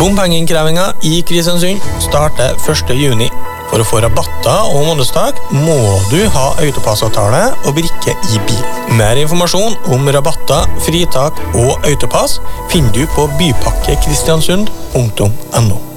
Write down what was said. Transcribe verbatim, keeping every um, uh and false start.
Bompengeinnkrevingen i Kristiansund starter første juni. For å få rabatter og månedstak må du ha autopassavtale og brikke i bil. Mer informasjon om rabatter, fritak og autopass finner du på bypakkekristiansund punktum no.